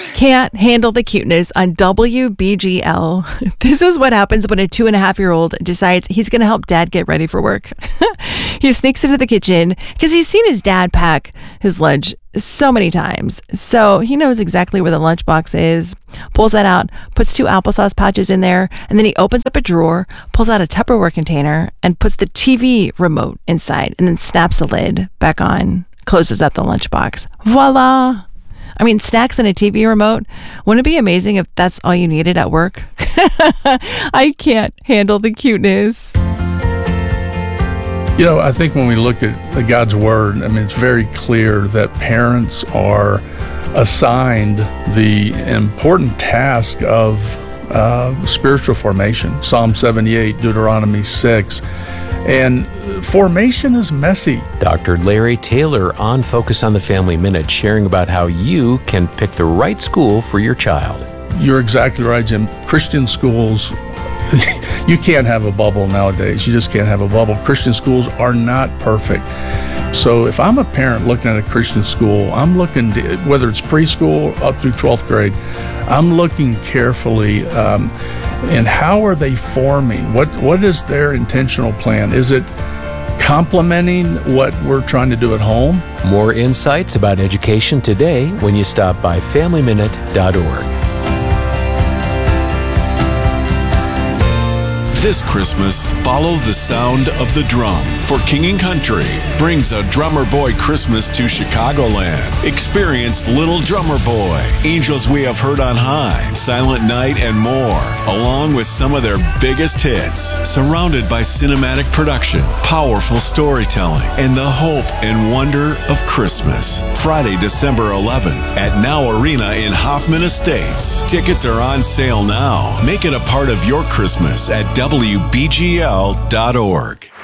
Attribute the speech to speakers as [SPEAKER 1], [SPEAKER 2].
[SPEAKER 1] Can't handle the cuteness on WBGL. This is what happens when a 2.5-year-old decides he's going to help dad get ready for work. He sneaks into the kitchen because he's seen his dad pack his lunch so many times. So he knows exactly where the lunchbox is, pulls that out, puts 2 applesauce pouches in there, and then he opens up a drawer, pulls out a Tupperware container, and puts the TV remote inside, and then snaps the lid back on, closes up the lunchbox. Voila! I mean, snacks and a TV remote. Wouldn't it be amazing if that's all you needed at work? I can't handle the cuteness.
[SPEAKER 2] You know, I think when we look at God's Word, I mean, it's very clear that parents are assigned the important task of spiritual formation. Psalm 78, Deuteronomy 6. And formation is messy.
[SPEAKER 3] Dr. Larry Taylor on Focus on the Family Minute, sharing about how you can pick the right school for your child.
[SPEAKER 2] You're exactly right, Jim. Christian schools, you can't have a bubble nowadays. You just can't have a bubble. Christian schools are not perfect. So if I'm a parent looking at a Christian school, I'm looking, whether it's preschool up through 12th grade, I'm looking carefully and how are they forming? What is their intentional plan? Is it complementing what we're trying to do at home?
[SPEAKER 3] More insights about education today when you stop by FamilyMinute.org.
[SPEAKER 4] This Christmas, follow the sound of the drum, for King & Country brings a Drummer Boy Christmas to Chicagoland. Experience Little Drummer Boy, Angels We Have Heard on High, Silent Night, and more, along with some of their biggest hits. Surrounded by cinematic production, powerful storytelling, and the hope and wonder of Christmas. Friday, December 11th at Now Arena in Hoffman Estates. Tickets are on sale now. Make it a part of your Christmas at WBGL.org.